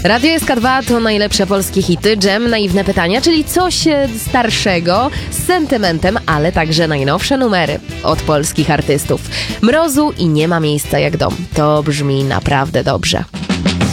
Radio SK2 to najlepsze polskie hity, dżem, naiwne pytania, czyli coś starszego, z sentymentem, ale także najnowsze numery od polskich artystów. Mrozu i Nie ma miejsca jak dom. To brzmi naprawdę dobrze.